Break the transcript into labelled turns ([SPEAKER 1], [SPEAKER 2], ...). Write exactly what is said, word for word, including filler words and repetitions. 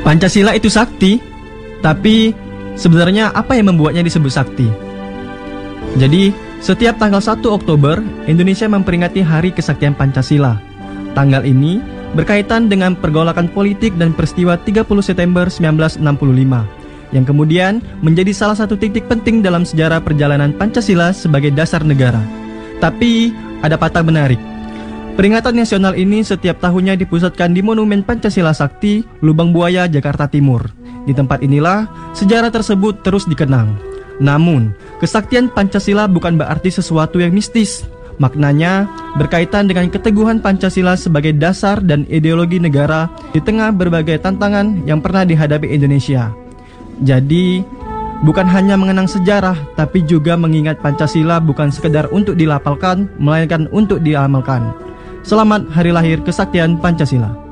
[SPEAKER 1] Pancasila itu sakti, tapi sebenarnya apa yang membuatnya disebut sakti? Jadi, setiap tanggal satu Oktober, Indonesia memperingati Hari Kesaktian Pancasila. Tanggal ini berkaitan dengan pergolakan politik dan peristiwa tiga puluh September seribu sembilan ratus enam puluh lima, yang kemudian menjadi salah satu titik penting dalam sejarah perjalanan Pancasila sebagai dasar negara. Tapi, ada patah menarik. Peringatan nasional ini setiap tahunnya dipusatkan di Monumen Pancasila Sakti, Lubang Buaya, Jakarta Timur. Di tempat inilah sejarah tersebut terus dikenang. Namun, kesaktian Pancasila bukan berarti sesuatu yang mistis. Maknanya berkaitan dengan keteguhan Pancasila sebagai dasar dan ideologi negara di tengah berbagai tantangan yang pernah dihadapi Indonesia. Jadi, bukan hanya mengenang sejarah, tapi juga mengingat Pancasila bukan sekedar untuk dilapalkan, melainkan untuk diamalkan. Selamat Hari Lahir Kesaktian Pancasila.